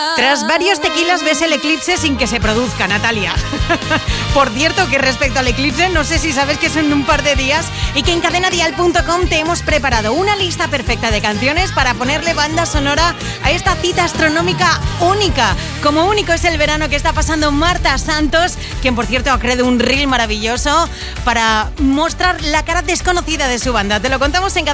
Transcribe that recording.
Tras varios tequilas ves el eclipse sin que se produzca, Natalia. Por cierto, que respecto al eclipse, no sé si sabes que es en un par de días y que en cadenadial.com te hemos preparado una lista perfecta de canciones para ponerle banda sonora a esta cita astronómica única. Como único es el verano que está pasando Marta Santos, quien por cierto ha creado un reel maravilloso para mostrar la cara desconocida de su banda. Te lo contamos en